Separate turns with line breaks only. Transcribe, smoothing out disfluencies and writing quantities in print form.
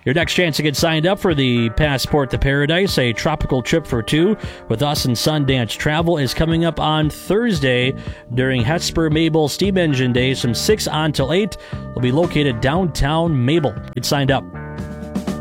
Your next chance to get signed up for the Passport to Paradise, a tropical trip for two with us and Sundance Travel, is coming up on Thursday during Hesper Mabel Steam Engine Days from 6 on till 8. We'll be located downtown Mabel. Get signed up.